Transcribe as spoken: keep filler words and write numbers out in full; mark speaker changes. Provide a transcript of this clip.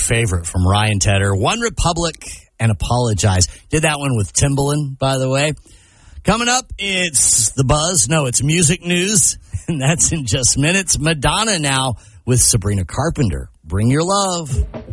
Speaker 1: favorite from Ryan Tedder, One Republic and Apologize. Did that one with Timbaland, by the way. Coming up, it's The Buzz. No, it's music news, and that's in just minutes. Madonna now with Sabrina Carpenter. Bring your love.